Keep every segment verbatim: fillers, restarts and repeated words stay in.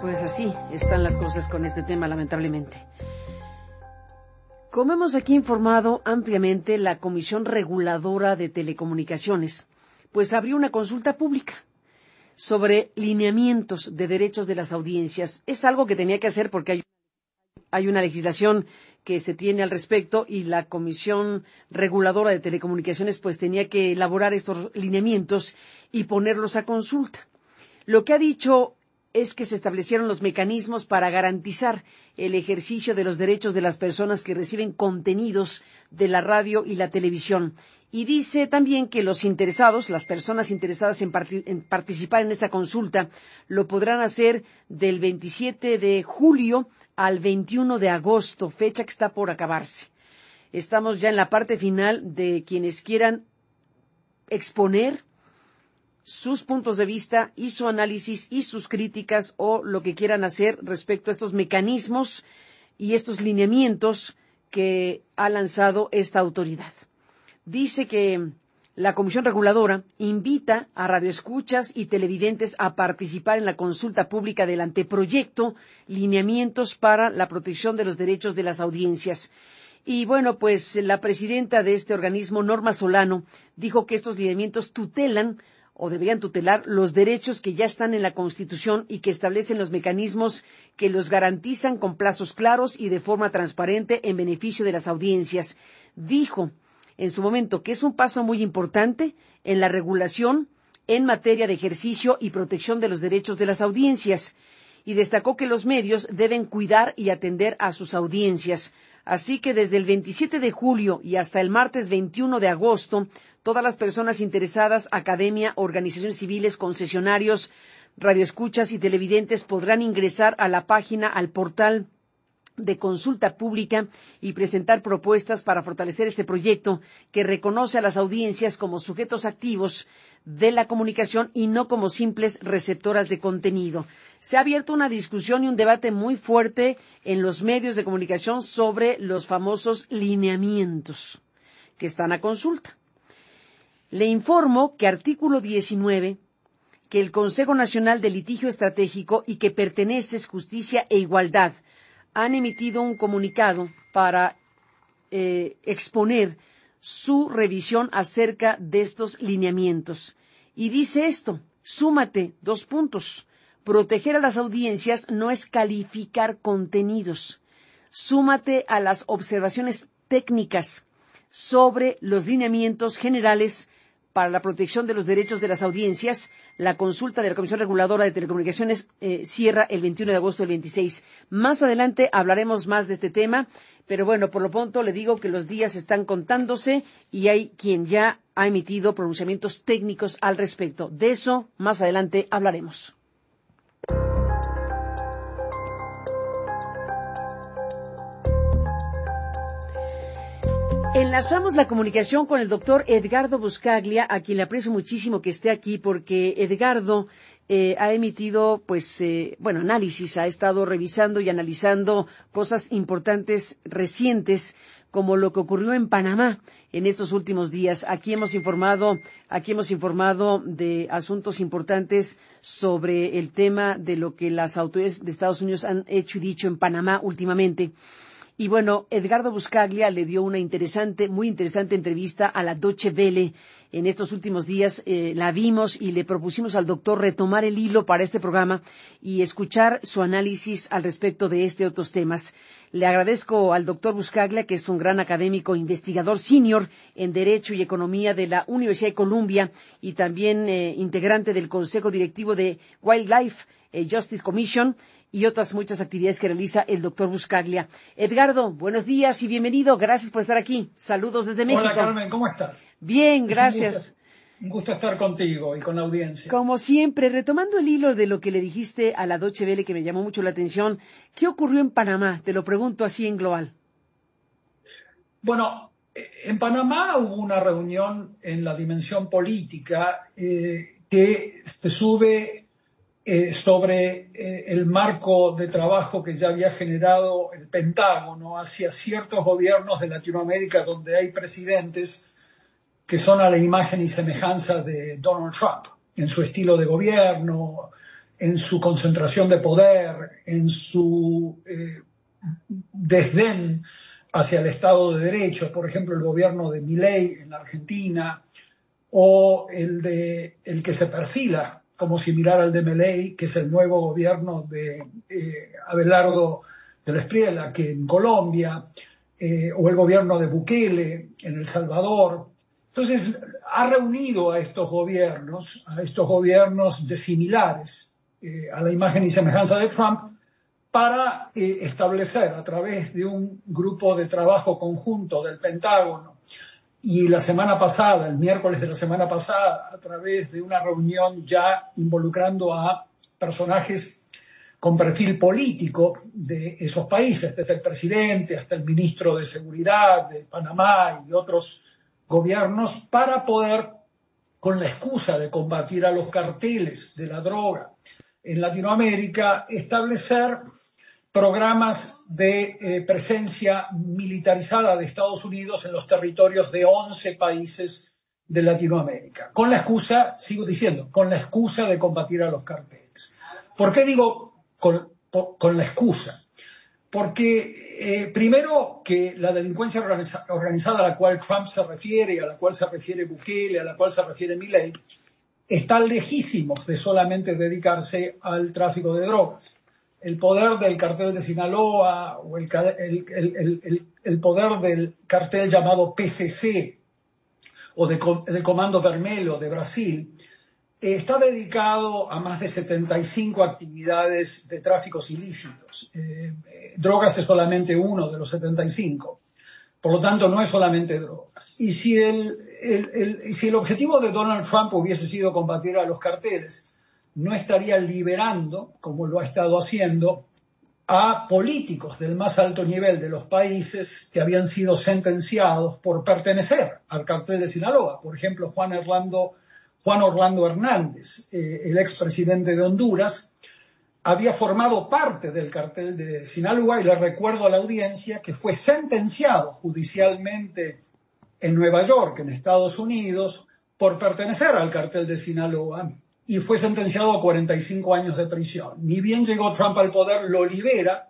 Pues así están las cosas con este tema, lamentablemente. Como hemos aquí informado ampliamente, la Comisión Reguladora de Telecomunicaciones, pues abrió una consulta pública sobre lineamientos de derechos de las audiencias. Es algo que tenía que hacer porque hay, hay una legislación que se tiene al respecto y la Comisión Reguladora de Telecomunicaciones pues tenía que elaborar estos lineamientos y ponerlos a consulta. Lo que ha dicho es que se establecieron los mecanismos para garantizar el ejercicio de los derechos de las personas que reciben contenidos de la radio y la televisión. Y dice también que los interesados, las personas interesadas en, part- en participar en esta consulta, lo podrán hacer del veintisiete de julio al veintiuno de agosto, fecha que está por acabarse. Estamos ya en la parte final de quienes quieran exponer sus puntos de vista y su análisis y sus críticas o lo que quieran hacer respecto a estos mecanismos y estos lineamientos que ha lanzado esta autoridad. Dice que la Comisión Reguladora invita a radioescuchas y televidentes a participar en la consulta pública del anteproyecto Lineamientos para la protección de los derechos de las audiencias. Y bueno, pues la presidenta de este organismo, Norma Solano, dijo que estos lineamientos tutelan o deberían tutelar los derechos que ya están en la Constitución y que establecen los mecanismos que los garantizan con plazos claros y de forma transparente en beneficio de las audiencias. Dijo en su momento que es un paso muy importante en la regulación en materia de ejercicio y protección de los derechos de las audiencias y destacó que los medios deben cuidar y atender a sus audiencias. Así que desde el veintisiete de julio y hasta el martes veintiuno de agosto, todas las personas interesadas, academia, organizaciones civiles, concesionarios, radioescuchas y televidentes podrán ingresar a la página, al portal de consulta pública y presentar propuestas para fortalecer este proyecto que reconoce a las audiencias como sujetos activos de la comunicación y no como simples receptoras de contenido. Se ha abierto una discusión y un debate muy fuerte en los medios de comunicación sobre los famosos lineamientos que están a consulta. Le informo que artículo diecinueve, que el Consejo Nacional de Litigio Estratégico y que pertenece Justicia e Igualdad han emitido un comunicado para eh, exponer su revisión acerca de estos lineamientos. Y dice esto, súmate, dos puntos. Proteger a las audiencias no es calificar contenidos. Súmate a las observaciones técnicas sobre los lineamientos generales para la protección de los derechos de las audiencias. La consulta de la Comisión Reguladora de Telecomunicaciones eh, cierra el veintiuno de agosto del veintiséis. Más adelante hablaremos más de este tema, pero bueno, por lo pronto le digo que los días están contándose y hay quien ya ha emitido pronunciamientos técnicos al respecto. De eso más adelante hablaremos. Enlazamos la comunicación con el doctor Edgardo Buscaglia, a quien le aprecio muchísimo que esté aquí, porque Edgardo eh, ha emitido, pues, eh, bueno, análisis, ha estado revisando y analizando cosas importantes recientes, como lo que ocurrió en Panamá en estos últimos días. Aquí hemos informado, aquí hemos informado de asuntos importantes sobre el tema de lo que las autoridades de Estados Unidos han hecho y dicho en Panamá últimamente. Y bueno, Edgardo Buscaglia le dio una interesante, muy interesante entrevista a la Deutsche Welle en estos últimos días. Eh, la vimos y le propusimos al doctor retomar el hilo para este programa y escuchar su análisis al respecto de este y otros temas. Le agradezco al doctor Buscaglia, que es un gran académico, investigador senior en Derecho y Economía de la Universidad de Columbia y también eh, integrante del Consejo Directivo de Wildlife eh, Justice Commission y otras muchas actividades que realiza el doctor Buscaglia. Edgardo, buenos días y bienvenido. Gracias por estar aquí. Saludos desde México. Hola, Carmen, ¿cómo estás? Bien, gracias. Un gusto, un gusto estar contigo y con la audiencia. Como siempre, retomando el hilo de lo que le dijiste a la Deutsche Welle, que me llamó mucho la atención, ¿qué ocurrió en Panamá? Te lo pregunto así en global. Bueno, en Panamá hubo una reunión en la dimensión política eh, que se sube Eh, sobre eh, el marco de trabajo que ya había generado el Pentágono hacia ciertos gobiernos de Latinoamérica donde hay presidentes que son a la imagen y semejanza de Donald Trump en su estilo de gobierno, en su concentración de poder, en su eh, desdén hacia el Estado de Derecho, por ejemplo, el gobierno de Milei en la Argentina, o el, de, el que se perfila como similar al de Milei, que es el nuevo gobierno de eh, Abelardo del Espriella, que en Colombia, eh, o el gobierno de Bukele en El Salvador. Entonces, ha reunido a estos gobiernos, a estos gobiernos de similares eh, a la imagen y semejanza de Trump, para eh, establecer a través de un grupo de trabajo conjunto del Pentágono y la semana pasada, el miércoles de la semana pasada, a través de una reunión ya involucrando a personajes con perfil político de esos países, desde el presidente hasta el ministro de Seguridad de Panamá y otros gobiernos, para poder, con la excusa de combatir a los carteles de la droga en Latinoamérica, establecer programas de eh, presencia militarizada de Estados Unidos en los territorios de once países de Latinoamérica, con la excusa, sigo diciendo, con la excusa de combatir a los carteles. ¿Por qué digo con, por, con la excusa? Porque eh, primero que la delincuencia organiza, organizada a la cual Trump se refiere, a la cual se refiere Bukele, a la cual se refiere Milei, están lejísimos de solamente dedicarse al tráfico de drogas. El poder del cartel de Sinaloa o el, el, el, el, el poder del cartel llamado P C C o de, del Comando Vermelho de Brasil eh, está dedicado a más de setenta y cinco actividades de tráficos ilícitos. Eh, eh, drogas es solamente uno de los setenta y cinco. Por lo tanto, no es solamente drogas. Y si el, el, el, si el objetivo de Donald Trump hubiese sido combatir a los carteles, no estaría liberando, como lo ha estado haciendo, a políticos del más alto nivel de los países que habían sido sentenciados por pertenecer al cartel de Sinaloa. Por ejemplo, Juan Orlando, Juan Orlando Hernández, eh, el expresidente de Honduras, había formado parte del cartel de Sinaloa, y le recuerdo a la audiencia que fue sentenciado judicialmente en Nueva York, en Estados Unidos, por pertenecer al cartel de Sinaloa, y fue sentenciado a cuarenta y cinco años de prisión. Ni bien llegó Trump al poder, lo libera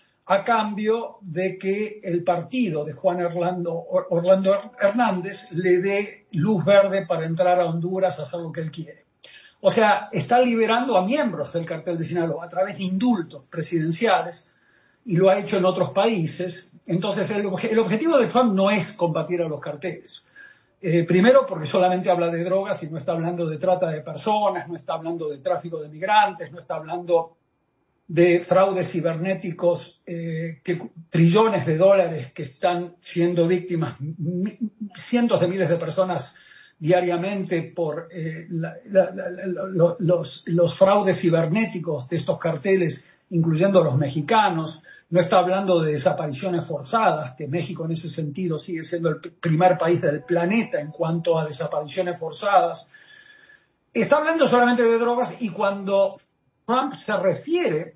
a cambio de que el partido de Juan Orlando, Orlando Hernández le dé luz verde para entrar a Honduras a hacer lo que él quiere. O sea, está liberando a miembros del cartel de Sinaloa a través de indultos presidenciales, y lo ha hecho en otros países. Entonces, el, el objetivo de Trump no es combatir a los carteles. Eh, primero, porque solamente habla de drogas y no está hablando de trata de personas, no está hablando de tráfico de migrantes, no está hablando de fraudes cibernéticos, eh, que, trillones de dólares que están siendo víctimas, mi, cientos de miles de personas diariamente por eh, la, la, la, la, los, los fraudes cibernéticos de estos carteles, incluyendo los mexicanos. No está hablando de desapariciones forzadas, que México en ese sentido sigue siendo el primer país del planeta en cuanto a desapariciones forzadas. Está hablando solamente de drogas, y cuando Trump se refiere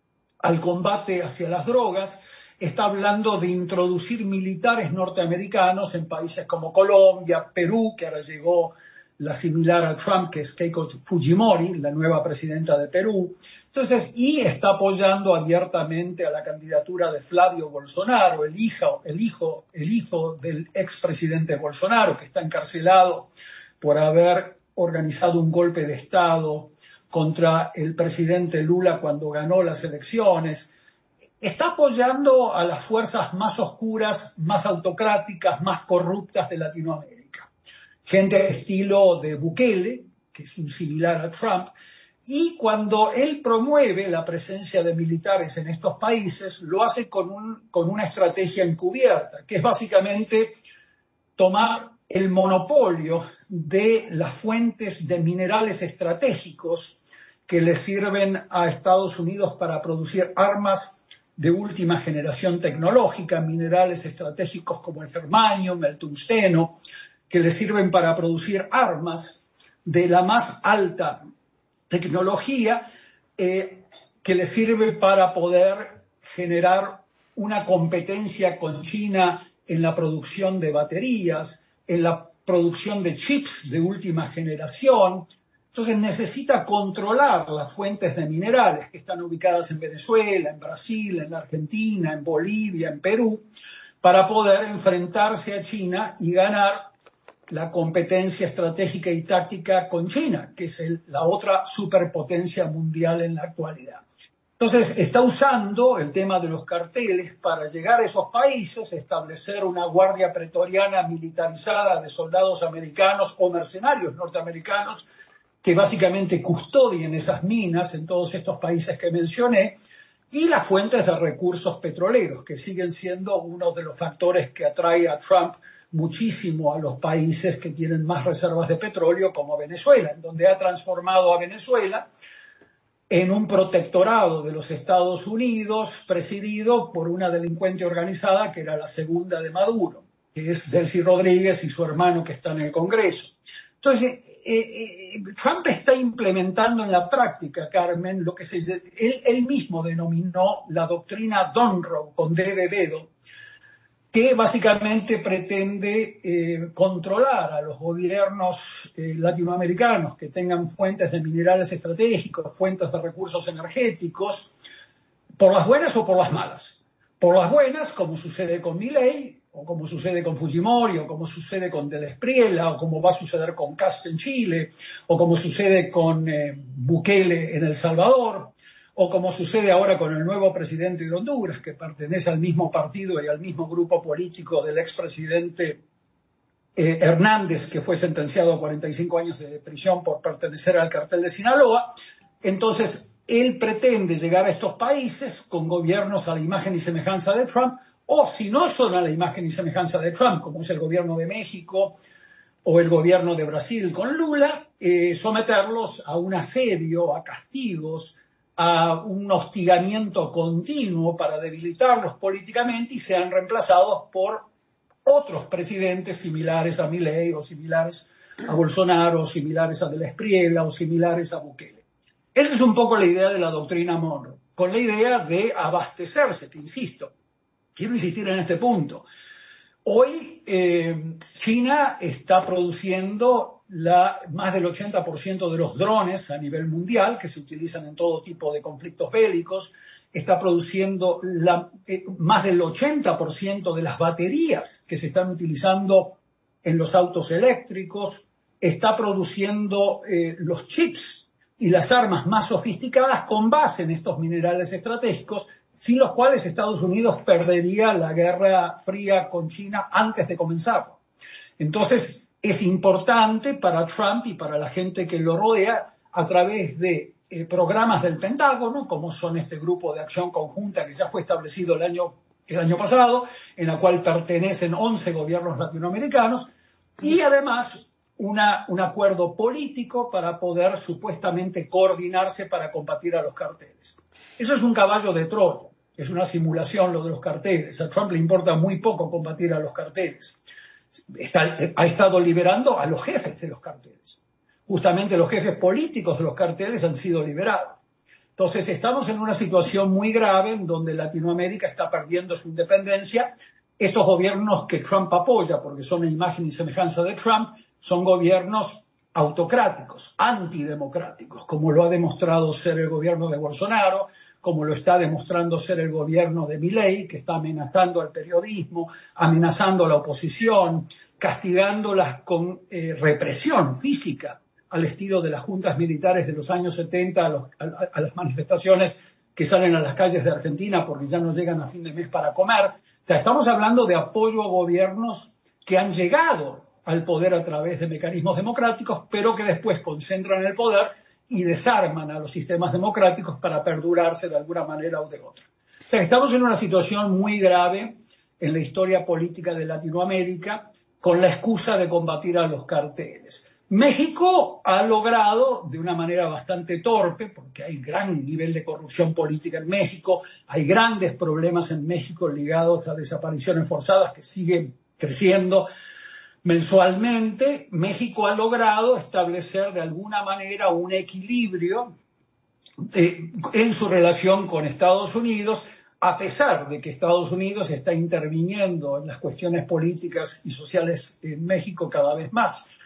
al combate hacia las drogas, está hablando de introducir militares norteamericanos en países como Colombia, Perú, que ahora llegó la similar a Trump, que es Keiko Fujimori, la nueva presidenta de Perú. Entonces, y está apoyando abiertamente a la candidatura de Flavio Bolsonaro, el hijo, el hijo, el hijo del expresidente Bolsonaro, que está encarcelado por haber organizado un golpe de Estado contra el presidente Lula cuando ganó las elecciones. Está apoyando a las fuerzas más oscuras, más autocráticas, más corruptas de Latinoamérica. Gente de estilo de Bukele, que es un similar a Trump, y cuando él promueve la presencia de militares en estos países, lo hace con, un, con una estrategia encubierta, que es básicamente tomar el monopolio de las fuentes de minerales estratégicos que le sirven a Estados Unidos para producir armas de última generación tecnológica, minerales estratégicos como el germanio, el tungsteno, que le sirven para producir armas de la más alta tecnología, eh, que le sirve para poder generar una competencia con China en la producción de baterías, en la producción de chips de última generación, Entonces necesita controlar las fuentes de minerales que están ubicadas en Venezuela, en Brasil, en la Argentina, en Bolivia, en Perú, para poder enfrentarse a China y ganar la competencia estratégica y táctica con China, que es el, la otra superpotencia mundial en la actualidad. Entonces está usando el tema de los carteles para llegar a esos países, establecer una guardia pretoriana militarizada de soldados americanos o mercenarios norteamericanos que básicamente custodien esas minas en todos estos países que mencioné, y las fuentes de recursos petroleros, que siguen siendo uno de los factores que atrae a Trump muchísimo a los países que tienen más reservas de petróleo, como Venezuela, en donde ha transformado a Venezuela en un protectorado de los Estados Unidos, presidido por una delincuente organizada que era la segunda de Maduro, que es Delcy Rodríguez y su hermano que está en el Congreso. Entonces, eh, eh, Trump está implementando en la práctica, Carmen, lo que se, él, él mismo denominó la doctrina Monroe, con D de dedo, que básicamente pretende eh, controlar a los gobiernos eh, latinoamericanos que tengan fuentes de minerales estratégicos, fuentes de recursos energéticos, por las buenas o por las malas. Por las buenas, como sucede con Milei, o como sucede con Fujimori, o como sucede con Del Espriella, o como va a suceder con Kast en Chile, o como sucede con eh, Bukele en El Salvador, o como sucede ahora con el nuevo presidente de Honduras, que pertenece al mismo partido y al mismo grupo político del expresidente eh, Hernández, que fue sentenciado a cuarenta y cinco años de prisión por pertenecer al cartel de Sinaloa. Entonces, él pretende llegar a estos países con gobiernos a la imagen y semejanza de Trump, o si no son a la imagen y semejanza de Trump, como es el gobierno de México o el gobierno de Brasil con Lula, eh, someterlos a un asedio, a castigos, a un hostigamiento continuo para debilitarlos políticamente y sean reemplazados por otros presidentes similares a Milei o similares a Bolsonaro, o similares a Del Espriella o similares a Bukele. Esa es un poco la idea de la doctrina Monroe, con la idea de abastecerse, te insisto. Quiero insistir en este punto. Hoy eh, China está produciendo la, más del ochenta por ciento de los drones a nivel mundial que se utilizan en todo tipo de conflictos bélicos. Está produciendo la, eh, más del ochenta por ciento de las baterías que se están utilizando en los autos eléctricos. Está produciendo eh, los chips y las armas más sofisticadas con base en estos minerales estratégicos, sin los cuales Estados Unidos perdería la guerra fría con China antes de comenzar. Entonces, es importante para Trump y para la gente que lo rodea, a través de eh, programas del Pentágono, como son este grupo de acción conjunta que ya fue establecido el año, el año pasado, en la cual pertenecen once gobiernos latinoamericanos, y además una, un acuerdo político para poder supuestamente coordinarse para combatir a los carteles. Eso es un caballo de Troya. Es una simulación lo de los carteles. A Trump le importa muy poco combatir a los carteles. Está, ha estado liberando a los jefes de los carteles. Justamente los jefes políticos de los carteles han sido liberados. Entonces estamos en una situación muy grave en donde Latinoamérica está perdiendo su independencia. Estos gobiernos que Trump apoya, porque son la imagen y semejanza de Trump, son gobiernos autocráticos, antidemocráticos, como lo ha demostrado ser el gobierno de Bolsonaro, como lo está demostrando ser el gobierno de Milei, que está amenazando al periodismo, amenazando a la oposición, castigándolas con eh, represión física, al estilo de las juntas militares de los años setenta, a, los, a, a las manifestaciones que salen a las calles de Argentina porque ya no llegan a fin de mes para comer. O sea, estamos hablando de apoyo a gobiernos que han llegado al poder a través de mecanismos democráticos, pero que después concentran el poder y desarman a los sistemas democráticos para perdurarse de alguna manera o de otra. O sea, estamos en una situación muy grave en la historia política de Latinoamérica con la excusa de combatir a los carteles. México ha logrado, de una manera bastante torpe, porque hay gran nivel de corrupción política en México, hay grandes problemas en México ligados a desapariciones forzadas que siguen creciendo mensualmente. México ha logrado establecer de alguna manera un equilibrio eh, en su relación con Estados Unidos, a pesar de que Estados Unidos está interviniendo en las cuestiones políticas y sociales en México cada vez más.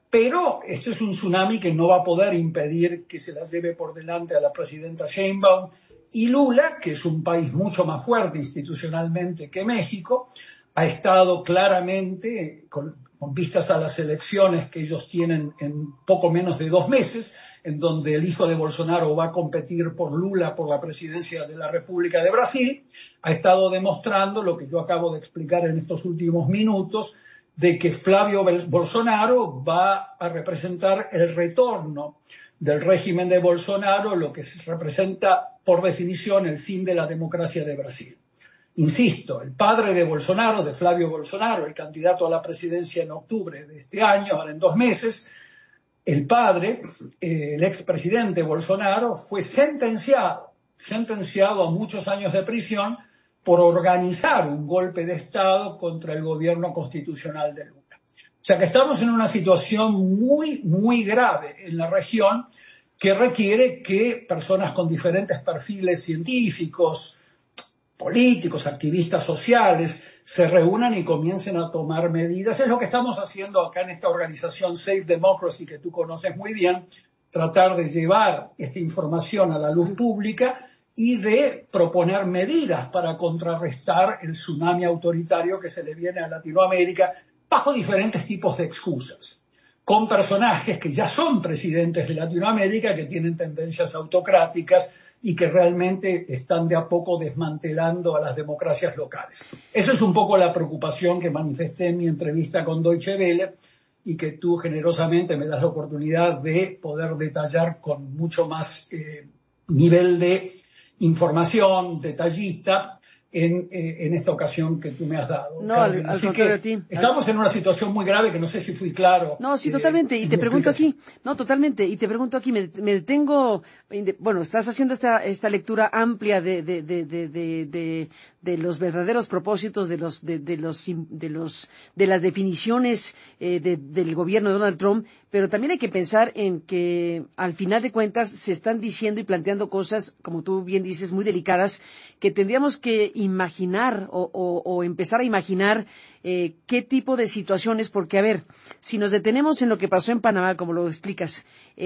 pero este es un tsunami que no va a poder impedir que se la lleve por delante a la presidenta Sheinbaum. Y Lula, que es un país mucho más fuerte institucionalmente que México, ha estado claramente, con, con vistas a las elecciones que ellos tienen en poco menos de dos meses, en donde el hijo de Bolsonaro va a competir por Lula por la presidencia de la República de Brasil, ha estado demostrando lo que yo acabo de explicar en estos últimos minutos, de que Flavio Bolsonaro va a representar el retorno del régimen de Bolsonaro, lo que representa por definición el fin de la democracia de Brasil. Insisto, el padre de Bolsonaro, de Flavio Bolsonaro, el candidato a la presidencia en octubre de este año, ahora en dos meses, el padre, eh, el expresidente Bolsonaro, fue sentenciado, sentenciado a muchos años de prisión por organizar un golpe de Estado contra el gobierno constitucional de Lula. O sea que estamos en una situación muy, muy grave en la región que requiere que personas con diferentes perfiles científicos, políticos, activistas sociales, se reúnan y comiencen a tomar medidas. Es lo que estamos haciendo acá en esta organización Safe Democracy, que tú conoces muy bien, tratar de llevar esta información a la luz pública y de proponer medidas para contrarrestar el tsunami autoritario que se le viene a Latinoamérica bajo diferentes tipos de excusas, con personajes que ya son presidentes de Latinoamérica, que tienen tendencias autocráticas y que realmente están de a poco desmantelando a las democracias locales. Esa es un poco la preocupación que manifesté en mi entrevista con Deutsche Welle y que tú generosamente me das la oportunidad de poder detallar con mucho más eh, nivel de información detallista en, eh, en esta ocasión que tú me has dado. No, al, al contrario a ti. Estamos en una situación muy grave que no sé si fui claro. No, sí, totalmente. Eh, y te pregunto aquí, no, totalmente. Y te pregunto aquí, me, me detengo, bueno, estás haciendo esta, esta lectura amplia de, de, de, de, de, de, de los verdaderos propósitos, de los, de, de los, de los, de las definiciones eh, de, del gobierno de Donald Trump, pero también hay que pensar en que al final de cuentas se están diciendo y planteando cosas, como tú bien dices, muy delicadas, que tendríamos que imaginar o, o, o empezar a imaginar eh, qué tipo de situaciones, porque a ver, si nos detenemos en lo que pasó en Panamá, como lo explicas,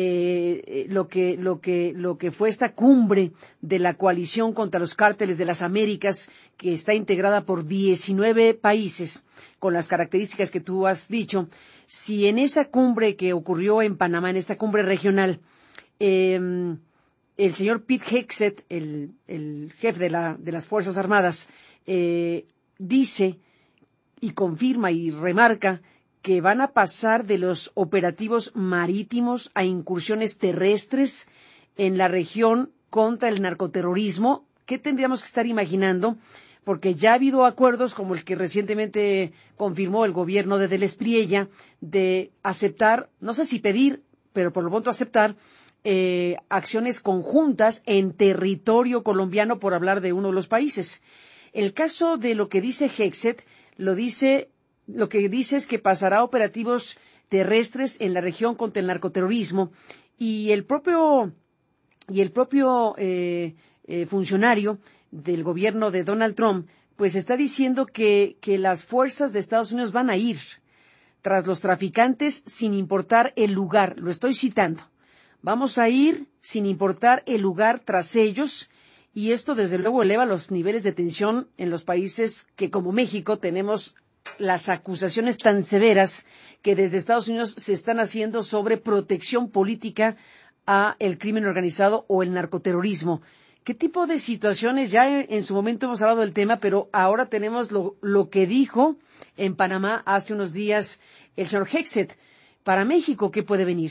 eh, lo que, lo que, lo que fue esta cumbre de la coalición contra los cárteles de las Américas, que está integrada por diecinueve países, con las características que tú has dicho, si en esa cumbre que ocurrió en Panamá, en esta cumbre regional, eh, el señor Pete Hegseth, el, el jefe de, la, de las Fuerzas Armadas, eh, dice y confirma y remarca que van a pasar de los operativos marítimos a incursiones terrestres en la región contra el narcoterrorismo. ¿Qué tendríamos que estar imaginando? Porque ya ha habido acuerdos como el que recientemente confirmó el gobierno de Del Espriella de aceptar, no sé si pedir, pero por lo pronto aceptar eh, acciones conjuntas en territorio colombiano, por hablar de uno de los países. El caso de lo que dice Hegseth, lo dice, lo que dice es que pasará a operativos terrestres en la región contra el narcoterrorismo, y el propio y el propio eh, eh, funcionario del gobierno de Donald Trump, pues está diciendo que, que las fuerzas de Estados Unidos van a ir tras los traficantes sin importar el lugar. Lo estoy citando. Vamos a ir sin importar el lugar tras ellos, y esto desde luego eleva los niveles de tensión en los países que, como México, tenemos las acusaciones tan severas que desde Estados Unidos se están haciendo sobre protección política a el crimen organizado o el narcoterrorismo. ¿Qué tipo de situaciones? Ya en su momento hemos hablado del tema, pero ahora tenemos lo, lo que dijo en Panamá hace unos días el señor Hegseth. Para México, ¿qué puede venir?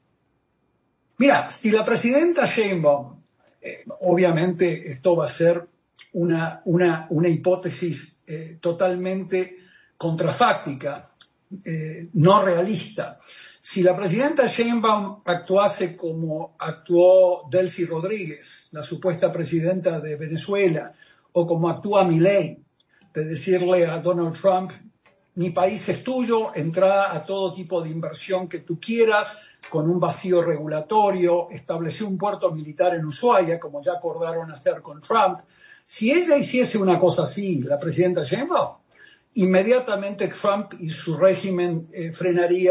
Mira, si la presidenta Sheinbaum, eh, obviamente esto va a ser una, una, una hipótesis eh, totalmente contrafáctica, eh, no realista. Si la presidenta Sheinbaum actuase como actuó Delcy Rodríguez, la supuesta presidenta de Venezuela, o como actúa Milei, de decirle a Donald Trump, mi país es tuyo, entra a todo tipo de inversión que tú quieras, con un vacío regulatorio, estableció un puerto militar en Ushuaia, como ya acordaron hacer con Trump. Si ella hiciese una cosa así, la presidenta Sheinbaum, inmediatamente Trump y su régimen eh, frenaría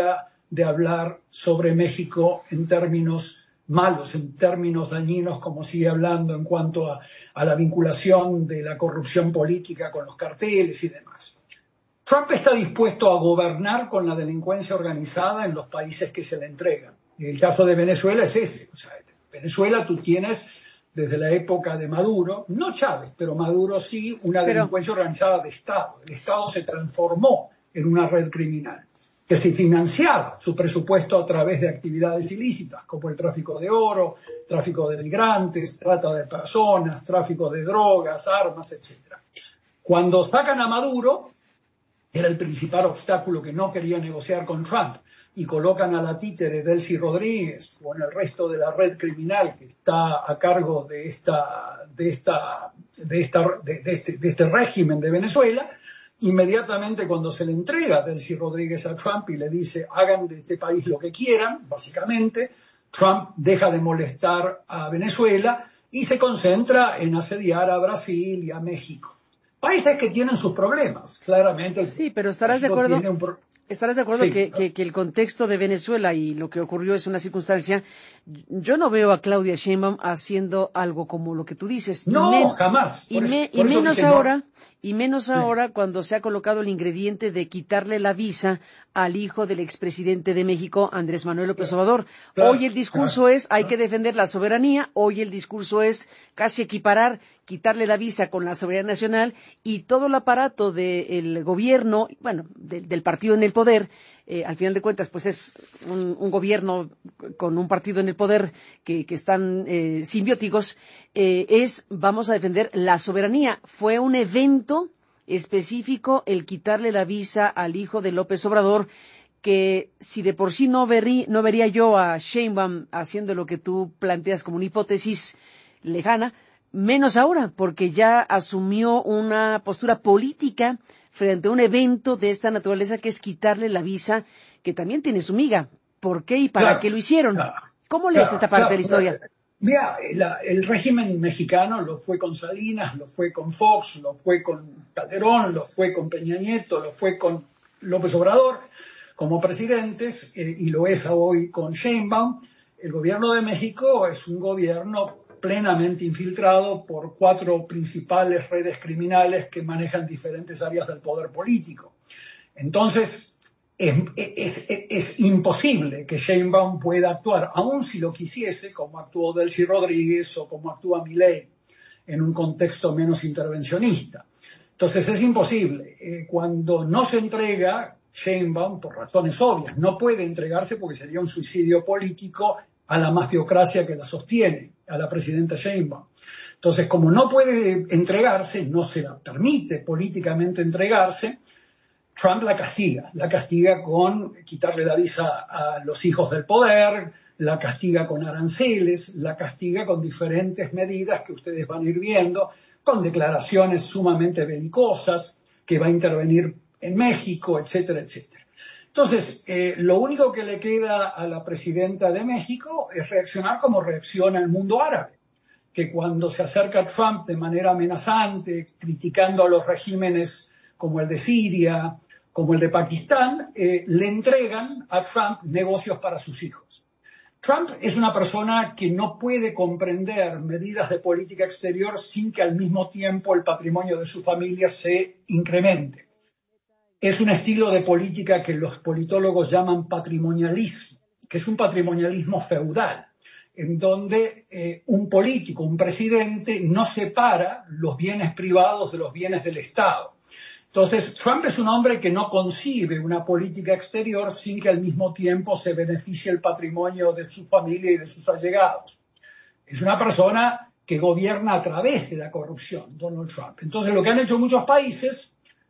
de hablar sobre México en términos malos, en términos dañinos, como sigue hablando en cuanto a, a la vinculación de la corrupción política con los carteles y demás. Trump está dispuesto a gobernar con la delincuencia organizada en los países que se le entregan. Y el caso de Venezuela es este. O sea, en Venezuela tú tienes, desde la época de Maduro, no Chávez, pero Maduro sí, una pero... delincuencia organizada de Estado. El Estado se transformó en una red criminal que se financiaba su presupuesto a través de actividades ilícitas, como el tráfico de oro, tráfico de migrantes, trata de personas, tráfico de drogas, armas, etcétera. Cuando sacan a Maduro, era el principal obstáculo que no quería negociar con Trump, y colocan a la títere Delcy Rodríguez con el resto de la red criminal que está a cargo de esta, de esta, de esta, de, de este, de este régimen de Venezuela. Inmediatamente cuando se le entrega Delcy Rodríguez a Trump y le dice hagan de este país lo que quieran, básicamente, Trump deja de molestar a Venezuela y se concentra en asediar a Brasil y a México. Países que tienen sus problemas, claramente. Sí, pero estarás de acuerdo. Pro... ¿Estarás de acuerdo sí. que, que, que el contexto de Venezuela y lo que ocurrió es una circunstancia? Yo no veo a Claudia Sheinbaum haciendo algo como lo que tú dices. No, y men, jamás. Y, me, y menos ahora, no. y menos sí. ahora cuando se ha colocado el ingrediente de quitarle la visa al hijo del expresidente de México, Andrés Manuel López Obrador. Claro, hoy el discurso claro, es, hay claro. que defender la soberanía. Hoy el discurso es casi equiparar, quitarle la visa con la soberanía nacional, y todo el aparato del gobierno, bueno, de, del partido en el poder, eh, al final de cuentas, pues es un, un gobierno con un partido en el poder que, que están eh, simbióticos, eh, es, vamos a defender la soberanía. Fue un evento específico el quitarle la visa al hijo de López Obrador, que si de por sí no, verí, no vería yo a Sheinbaum haciendo lo que tú planteas como una hipótesis lejana, menos ahora, porque ya asumió una postura política frente a un evento de esta naturaleza, que es quitarle la visa, que también tiene su miga. ¿Por qué y para claro, qué lo hicieron? Claro, ¿Cómo lees claro, esta parte claro, de la historia? Mira, la, el régimen mexicano lo fue con Salinas, lo fue con Fox, lo fue con Calderón, lo fue con Peña Nieto, lo fue con López Obrador como presidentes, eh, y lo es hoy con Sheinbaum. El gobierno de México es un gobierno plenamente infiltrado por cuatro principales redes criminales que manejan diferentes áreas del poder político. Entonces, Es, es, es, es imposible que Sheinbaum pueda actuar, aun si lo quisiese, como actuó Delcy Rodríguez o como actúa Milei, en un contexto menos intervencionista. Entonces es imposible. Eh, cuando no se entrega, Sheinbaum, por razones obvias, no puede entregarse porque sería un suicidio político a la mafiocracia que la sostiene, a la presidenta Sheinbaum. Entonces, como no puede entregarse, no se la permite políticamente entregarse, Trump la castiga, la castiga con quitarle la visa a los hijos del poder, la castiga con aranceles, la castiga con diferentes medidas que ustedes van a ir viendo, con declaraciones sumamente belicosas, que va a intervenir en México, etcétera, etcétera. Entonces, eh, lo único que le queda a la presidenta de México es reaccionar como reacciona el mundo árabe, que cuando se acerca Trump de manera amenazante, criticando a los regímenes como el de Siria, como el de Pakistán, eh, le entregan a Trump negocios para sus hijos. Trump es una persona que no puede comprender medidas de política exterior sin que al mismo tiempo el patrimonio de su familia se incremente. Es un estilo de política que los politólogos llaman patrimonialismo, que es un patrimonialismo feudal, en donde eh, un político, un presidente, no separa los bienes privados de los bienes del Estado. Entonces, Trump es un hombre que no concibe una política exterior sin que al mismo tiempo se beneficie el patrimonio de su familia y de sus allegados. Es una persona que gobierna a través de la corrupción, Donald Trump. Entonces, lo que han hecho muchos países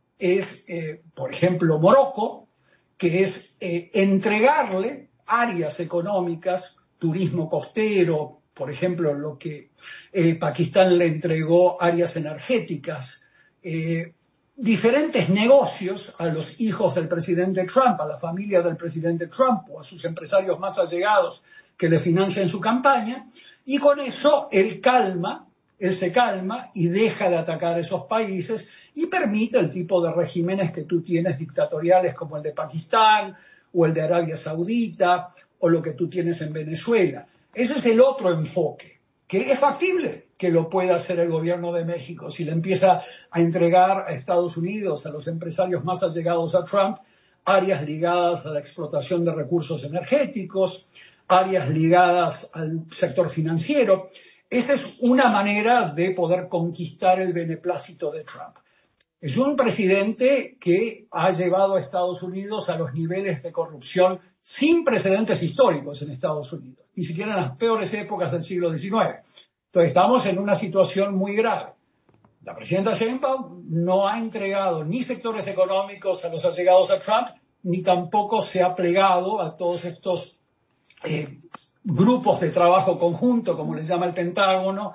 es, eh, por ejemplo, Morocco, que es eh, entregarle áreas económicas, turismo costero, por ejemplo, lo que eh, Pakistán le entregó áreas energéticas, eh, diferentes negocios a los hijos del presidente Trump, a la familia del presidente Trump o a sus empresarios más allegados que le financian su campaña, y con eso él calma, él se calma y deja de atacar esos países y permite el tipo de regímenes que tú tienes dictatoriales como el de Pakistán o el de Arabia Saudita, o lo que tú tienes en Venezuela. Ese es el otro enfoque, que es factible que lo pueda hacer el gobierno de México si le empieza a entregar a Estados Unidos, a los empresarios más allegados a Trump, áreas ligadas a la explotación de recursos energéticos, áreas ligadas al sector financiero. Esta es una manera de poder conquistar el beneplácito de Trump. Es un presidente que ha llevado a Estados Unidos a los niveles de corrupción sin precedentes históricos en Estados Unidos, ni siquiera en las peores épocas del siglo diecinueve. Entonces estamos en una situación muy grave. La presidenta Sheinbaum no ha entregado ni sectores económicos a los allegados a Trump, ni tampoco se ha plegado a todos estos eh, grupos de trabajo conjunto, como les llama el Pentágono,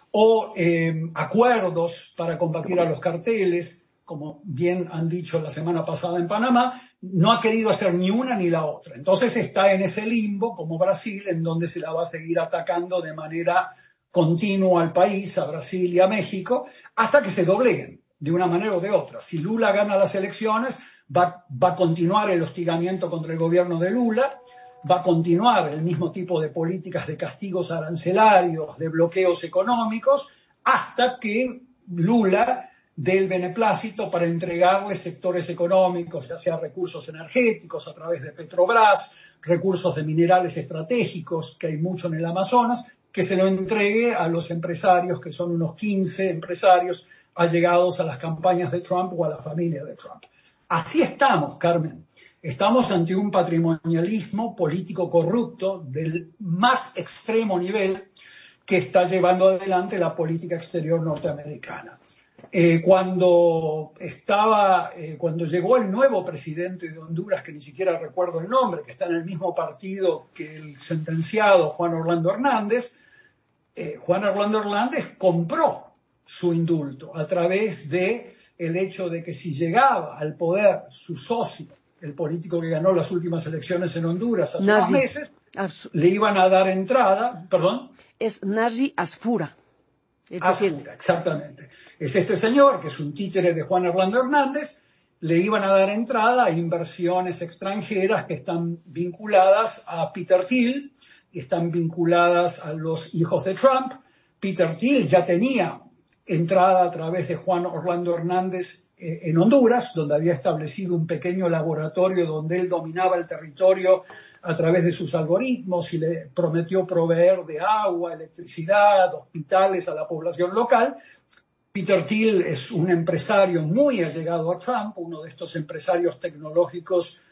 o eh, acuerdos para combatir a los carteles, como bien han dicho la semana pasada en Panamá. No ha querido hacer ni una ni la otra. Entonces está en ese limbo, como Brasil, en donde se la va a seguir atacando de manera continua al país, a Brasil y a México, hasta que se dobleguen de una manera o de otra. Si Lula gana las elecciones, va, va a continuar el hostigamiento contra el gobierno de Lula, va a continuar el mismo tipo de políticas de castigos arancelarios, de bloqueos económicos, hasta que Lula dé el beneplácito para entregarle sectores económicos, ya sea recursos energéticos a través de Petrobras, recursos de minerales estratégicos, que hay mucho en el Amazonas, que se lo entregue a los empresarios, que son unos quince empresarios allegados a las campañas de Trump o a la familia de Trump. Así estamos, Carmen. Estamos ante un patrimonialismo político corrupto del más extremo nivel que está llevando adelante la política exterior norteamericana. Eh, cuando estaba, eh, cuando llegó el nuevo presidente de Honduras, que ni siquiera recuerdo el nombre, que está en el mismo partido que el sentenciado Juan Orlando Hernández, eh, Juan Orlando Hernández compró su indulto a través de el hecho de que si llegaba al poder su socio, el político que ganó las últimas elecciones en Honduras hace unos meses, le iban a dar entrada, perdón. Es Narji Asfura, el Asfura, exactamente. Es este señor, que es un títere de Juan Orlando Hernández, le iban a dar entrada a inversiones extranjeras que están vinculadas a Peter Thiel y están vinculadas a los hijos de Trump. Peter Thiel ya tenía entrada a través de Juan Orlando Hernández eh, en Honduras, donde había establecido un pequeño laboratorio donde él dominaba el territorio a través de sus algoritmos y le prometió proveer de agua, electricidad, hospitales a la población local. Peter Thiel es un empresario muy allegado a Trump, uno de estos empresarios tecnológicos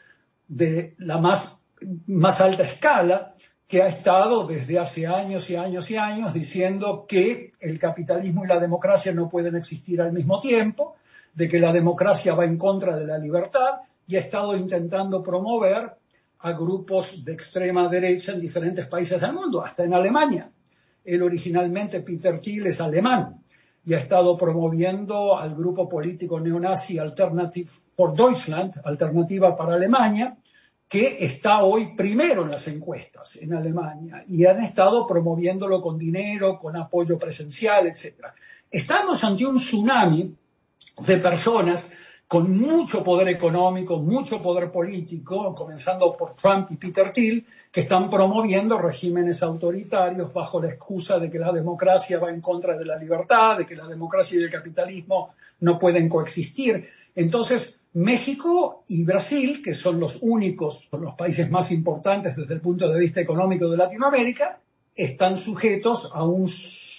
de la más, más alta escala, que ha estado desde hace años y años y años diciendo que el capitalismo y la democracia no pueden existir al mismo tiempo, de que la democracia va en contra de la libertad, y ha estado intentando promover a grupos de extrema derecha en diferentes países del mundo, hasta en Alemania. Él originalmente, Peter Thiel, es alemán y ha estado promoviendo al grupo político neonazi Alternative for Deutschland, Alternativa para Alemania, que está hoy primero en las encuestas en Alemania, y han estado promoviéndolo con dinero, con apoyo presencial, etcétera. Estamos ante un tsunami de personas con mucho poder económico, mucho poder político, comenzando por Trump y Peter Thiel, que están promoviendo regímenes autoritarios bajo la excusa de que la democracia va en contra de la libertad, de que la democracia y el capitalismo no pueden coexistir. Entonces, México y Brasil, que son los únicos, son los países más importantes desde el punto de vista económico de Latinoamérica, están sujetos a un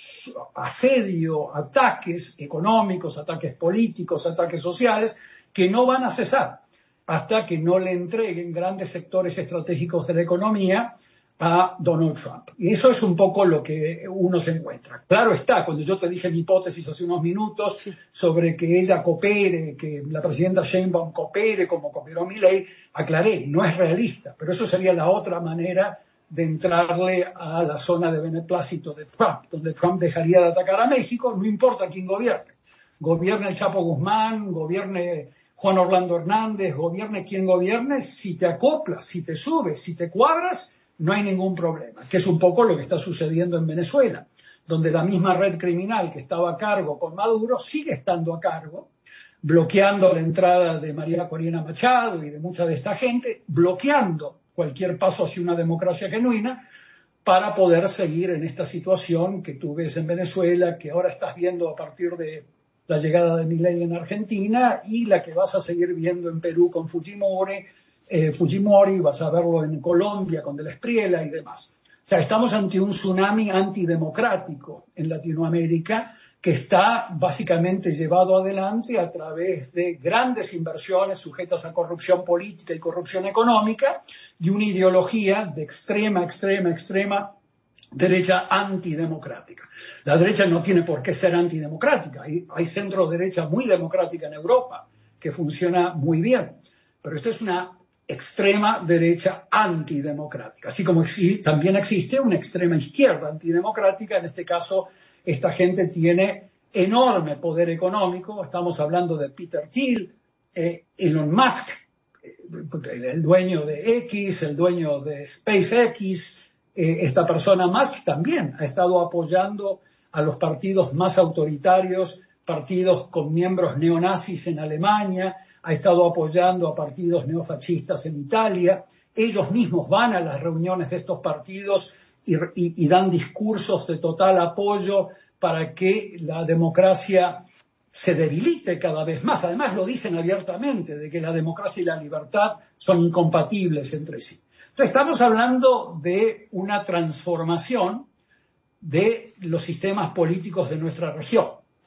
asedio, ataques económicos, ataques políticos, ataques sociales, que no van a cesar hasta que no le entreguen grandes sectores estratégicos de la economía a Donald Trump. Y eso es un poco lo que uno se encuentra. Claro está, cuando yo te dije mi hipótesis hace unos minutos sí. sobre que ella coopere, que la presidenta Sheinbaum coopere como cooperó Milei, aclaré, no es realista, pero eso sería la otra manera de entrarle a la zona de beneplácito de Trump, donde Trump dejaría de atacar a México, no importa quién gobierne. Gobierne el Chapo Guzmán, gobierne Juan Orlando Hernández, gobierne quien gobierne, si te acoplas, si te subes, si te cuadras, no hay ningún problema, que es un poco lo que está sucediendo en Venezuela, donde la misma red criminal que estaba a cargo con Maduro sigue estando a cargo, bloqueando la entrada de María Corina Machado y de mucha de esta gente, bloqueando cualquier paso hacia una democracia genuina para poder seguir en esta situación que tú ves en Venezuela, que ahora estás viendo a partir de la llegada de Milei en Argentina y la que vas a seguir viendo en Perú con Fujimori, eh, Fujimori, vas a verlo en Colombia con De la Espriella y demás. O sea, estamos ante un tsunami antidemocrático en Latinoamérica que está básicamente llevado adelante a través de grandes inversiones sujetas a corrupción política y corrupción económica y una ideología de extrema, extrema, extrema derecha antidemocrática. La derecha no tiene por qué ser antidemocrática. Hay, hay centro derecha muy democrática en Europa que funciona muy bien, pero esto es una extrema derecha antidemocrática, así como exi- también existe una extrema izquierda antidemocrática. En este caso, esta gente tiene enorme poder económico. Estamos hablando de Peter Thiel, eh, Elon Musk, eh, el dueño de X, el dueño de SpaceX. Eh, esta persona Musk también ha estado apoyando a los partidos más autoritarios, partidos con miembros neonazis en Alemania, ha estado apoyando a partidos neofascistas en Italia. Ellos mismos van a las reuniones de estos partidos y, y, y dan discursos de total apoyo para que la democracia se debilite cada vez más. Además lo dicen abiertamente, de que la democracia y la libertad son incompatibles entre sí. Entonces estamos hablando de una transformación de los sistemas políticos de nuestra región.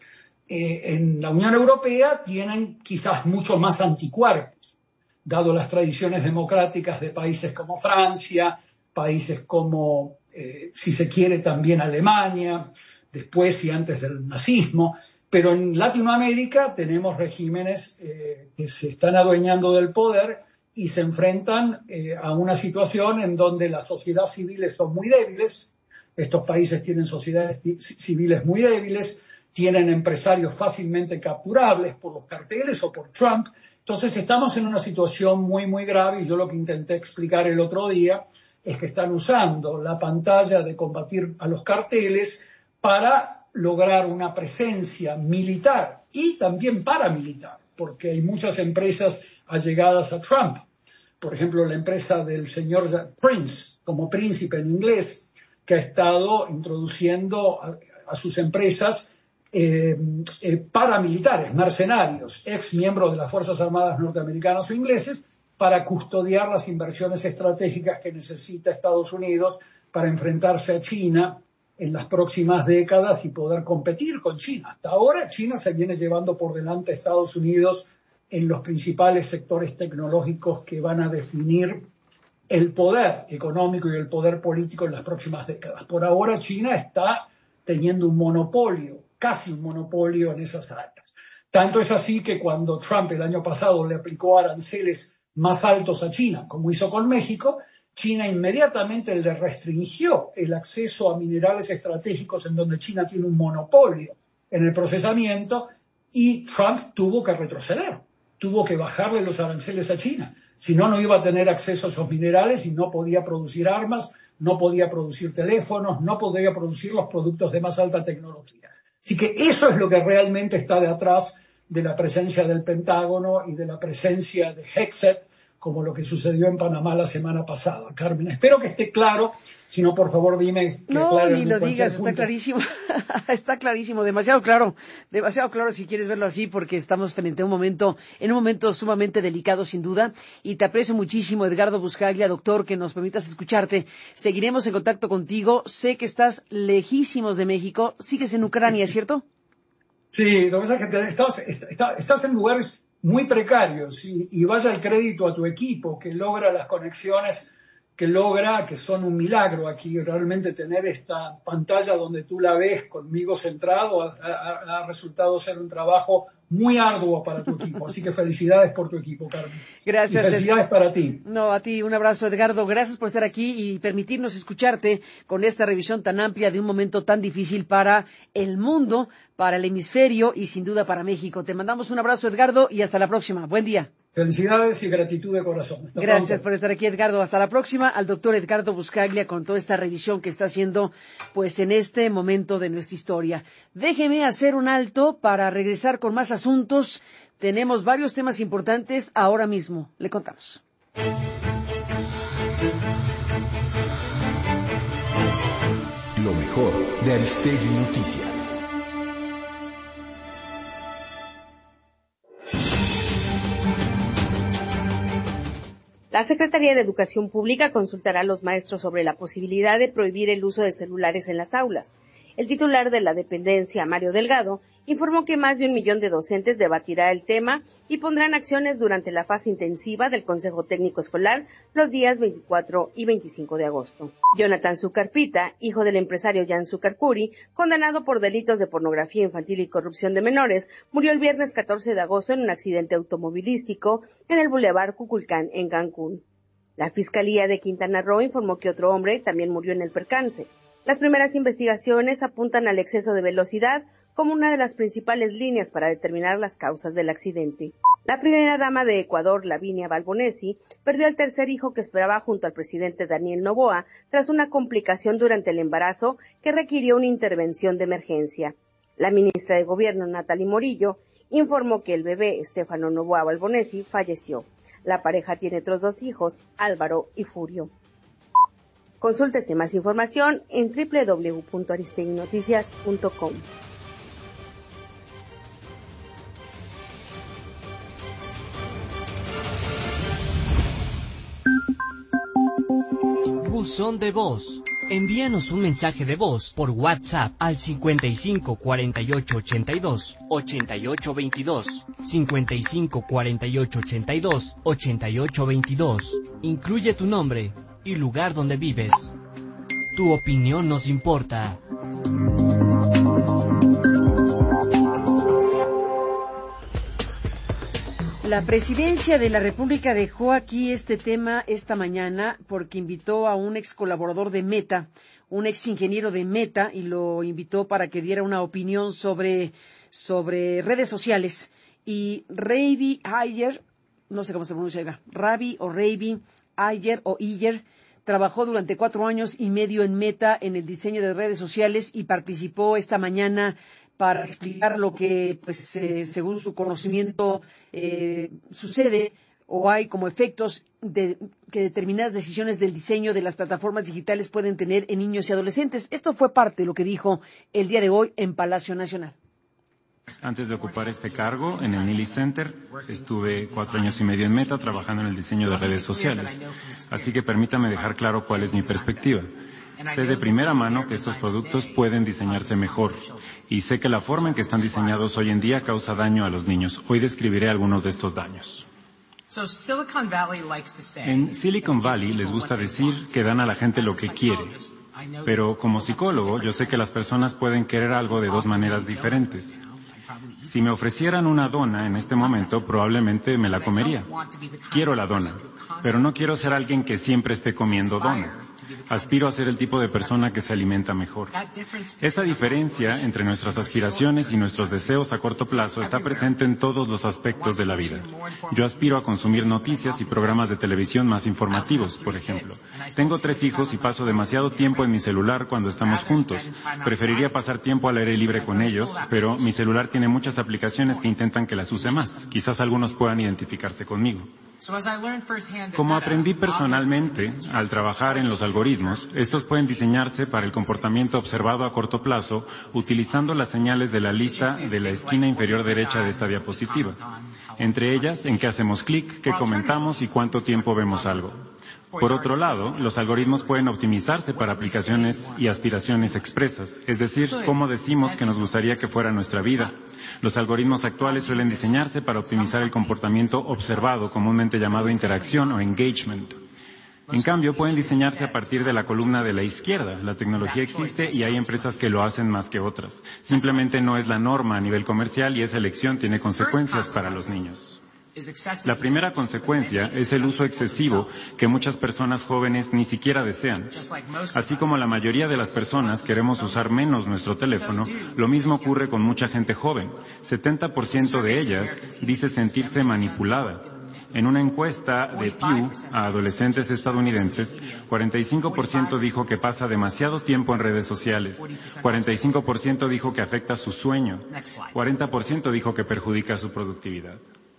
Eh, en la Unión Europea tienen quizás mucho más anticuerpos, dado las tradiciones democráticas de países como Francia, países como, eh, si se quiere, también Alemania, después y antes del nazismo. Pero en Latinoamérica tenemos regímenes eh, que se están adueñando del poder y se enfrentan eh, a una situación en donde las sociedades civiles son muy débiles. Estos países tienen sociedades civiles muy débiles, tienen empresarios fácilmente capturables por los carteles o por Trump. Entonces estamos en una situación muy, muy grave, y yo lo que intenté explicar el otro día es que están usando la pantalla de combatir a los carteles para lograr una presencia militar y también paramilitar, porque hay muchas empresas allegadas a Trump. Por ejemplo, la empresa del señor Prince, como príncipe en inglés, que ha estado introduciendo a, a sus empresas Eh, eh, paramilitares, mercenarios, ex miembros de las Fuerzas Armadas norteamericanas o ingleses, para custodiar las inversiones estratégicas que necesita Estados Unidos para enfrentarse a China en las próximas décadas y poder competir con China. Hasta ahora China se viene llevando por delante a Estados Unidos en los principales sectores tecnológicos que van a definir el poder económico y el poder político en las próximas décadas. Por ahora China está teniendo un monopolio, casi un monopolio en esas áreas. Tanto es así que cuando Trump el año pasado le aplicó aranceles más altos a China, como hizo con México, China inmediatamente le restringió el acceso a minerales estratégicos en donde China tiene un monopolio en el procesamiento, y Trump tuvo que retroceder, tuvo que bajarle los aranceles a China. Si no, no iba a tener acceso a esos minerales y no podía producir armas, no podía producir teléfonos, no podía producir los productos de más alta tecnología. Así que eso es lo que realmente está detrás de la presencia del Pentágono y de la presencia de Hexet, como lo que sucedió en Panamá la semana pasada. Carmen, espero que esté claro. Si no, por favor, dime. Que no, ni lo digas, punto. Está clarísimo. Está clarísimo, demasiado claro. Demasiado claro, si quieres verlo así, porque estamos frente a un momento, en un momento sumamente delicado, sin duda. Y te aprecio muchísimo, Edgardo Buscaglia, doctor, que nos permitas escucharte. Seguiremos en contacto contigo. Sé que estás lejísimos de México. Sigues en Ucrania, ¿cierto? Sí, lo que pasa es que te, estás, estás, estás en lugares muy precarios, y, y vaya el crédito a tu equipo que logra las conexiones que logra, que son un milagro aquí. Realmente tener esta pantalla donde tú la ves conmigo centrado ha, ha, ha resultado ser un trabajo muy arduo para tu equipo. Así que felicidades por tu equipo, Carmen. Gracias. Y felicidades Ed... para ti. No, a ti un abrazo, Edgardo. Gracias por estar aquí y permitirnos escucharte con esta revisión tan amplia de un momento tan difícil para el mundo, para el hemisferio y sin duda para México. Te mandamos un abrazo, Edgardo, y hasta la próxima. Buen día. Felicidades y gratitud de corazón. Hasta Gracias pronto. por estar aquí, Edgardo. Hasta la próxima. Al doctor Edgardo Buscaglia con toda esta revisión que está haciendo pues en este momento de nuestra historia. Déjeme hacer un alto para regresar con más asuntos. asuntos. Tenemos varios temas importantes ahora mismo. Le contamos. Lo mejor de Aristegui Noticias. La Secretaría de Educación Pública consultará a los maestros sobre la posibilidad de prohibir el uso de celulares en las aulas. El titular de la dependencia, Mario Delgado, informó que más de un millón de docentes debatirá el tema y pondrán acciones durante la fase intensiva del Consejo Técnico Escolar los días veinticuatro y veinticinco de agosto. Jonathan Zúcar Pita, hijo del empresario Jan Zúcar Curi, condenado por delitos de pornografía infantil y corrupción de menores, murió el viernes catorce de agosto en un accidente automovilístico en el Boulevard Cuculcán, en Cancún. La Fiscalía de Quintana Roo informó que otro hombre también murió en el percance. Las primeras investigaciones apuntan al exceso de velocidad como una de las principales líneas para determinar las causas del accidente. La primera dama de Ecuador, Lavinia Balbonesi, perdió al tercer hijo que esperaba junto al presidente Daniel Noboa tras una complicación durante el embarazo que requirió una intervención de emergencia. La ministra de Gobierno, Natalie Morillo, informó que el bebé Estefano Noboa Balbonesi falleció. La pareja tiene otros dos hijos, Álvaro y Furio. Consúltese más información en doble u doble u doble u punto aristegui noticias punto com. Buzón de voz. Envíanos un mensaje de voz por WhatsApp al cincuenta y cinco cuarenta y ocho ochenta y dos ochenta y ocho veintidós, cincuenta y cinco cuarenta y ocho ochenta y dos ochenta y ocho veintidós. Incluye tu nombre y lugar donde vives. Tu opinión nos importa. La Presidencia de la República dejó aquí este tema esta mañana porque invitó a un ex colaborador de Meta, un ex ingeniero de Meta, y lo invitó para que diera una opinión sobre, sobre redes sociales. Y Ravi Ayer, no sé cómo se pronuncia, Ravi o Ravi Ayer o Iyer, trabajó durante cuatro años y medio en Meta en el diseño de redes sociales y participó esta mañana para explicar lo que, pues, eh, según su conocimiento, eh, sucede o hay como efectos de que determinadas decisiones del diseño de las plataformas digitales pueden tener en niños y adolescentes. Esto fue parte de lo que dijo el día de hoy en Palacio Nacional. Antes de ocupar este cargo en el Nili Center, estuve cuatro años y medio en Meta trabajando en el diseño de redes sociales. Así que permítame dejar claro cuál es mi perspectiva. Sé de primera mano que estos productos pueden diseñarse mejor y sé que la forma en que están diseñados hoy en día causa daño a los niños. Hoy describiré algunos de estos daños. En Silicon Valley les gusta decir que dan a la gente lo que quiere, pero como psicólogo yo sé que las personas pueden querer algo de dos maneras diferentes. Si me ofrecieran una dona en este momento, probablemente me la comería. Quiero la dona, pero no quiero ser alguien que siempre esté comiendo donas. Aspiro a ser el tipo de persona que se alimenta mejor. Esa diferencia entre nuestras aspiraciones y nuestros deseos a corto plazo está presente en todos los aspectos de la vida. Yo aspiro a consumir noticias y programas de televisión más informativos, por ejemplo. Tengo tres hijos y paso demasiado tiempo en mi celular cuando estamos juntos. Preferiría pasar tiempo al aire libre con ellos, pero mi celular tiene muchas aplicaciones que intentan que las use más. Quizás algunos puedan identificarse conmigo. Como aprendí personalmente al trabajar en los algoritmos, estos pueden diseñarse para el comportamiento observado a corto plazo utilizando las señales de la lista de la esquina inferior derecha de esta diapositiva. Entre ellas, en qué hacemos clic, qué comentamos y cuánto tiempo vemos algo. Por otro lado, los algoritmos pueden optimizarse para aplicaciones y aspiraciones expresas, es decir, cómo decimos que nos gustaría que fuera nuestra vida. Los algoritmos actuales suelen diseñarse para optimizar el comportamiento observado, comúnmente llamado interacción o engagement. En cambio, pueden diseñarse a partir de la columna de la izquierda. La tecnología existe y hay empresas que lo hacen más que otras. Simplemente no es la norma a nivel comercial y esa elección tiene consecuencias para los niños. La primera consecuencia es el uso excesivo que muchas personas jóvenes ni siquiera desean. Así como la mayoría de las personas queremos usar menos nuestro teléfono, lo mismo ocurre con mucha gente joven. setenta por ciento de ellas dice sentirse manipulada. En una encuesta de Pew a adolescentes estadounidenses, cuarenta y cinco por ciento dijo que pasa demasiado tiempo en redes sociales, cuarenta y cinco por ciento dijo que afecta su sueño, cuarenta por ciento dijo que perjudica su productividad.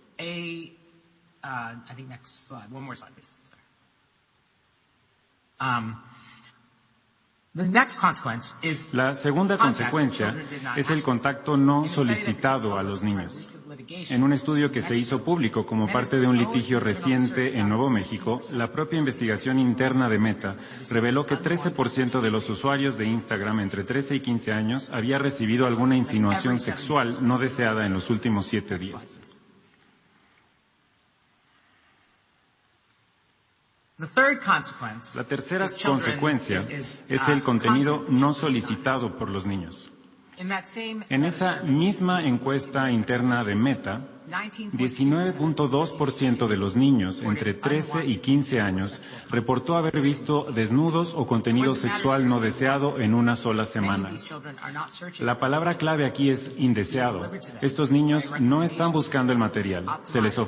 La segunda consecuencia es el contacto no solicitado a los niños. En un estudio que se hizo público como parte de un litigio reciente en Nuevo México, la propia investigación interna de Meta reveló que trece por ciento de los usuarios de Instagram entre trece y quince años había recibido alguna insinuación sexual no deseada en los últimos siete días. La tercera consecuencia es el contenido no solicitado por los niños. En esa misma encuesta interna de Meta, diecinueve punto dos por ciento de los niños entre trece y quince años reportó haber visto desnudos o contenido sexual no deseado en una sola semana. La palabra clave aquí es indeseado. Estos niños no están buscando el material. Se les